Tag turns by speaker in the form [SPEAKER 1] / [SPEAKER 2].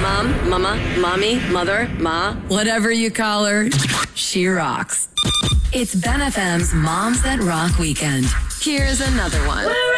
[SPEAKER 1] Mom, mama, mommy, mother, ma. Whatever you call her, she rocks. It's Ben FM's Moms That Rock Weekend. Here's another one.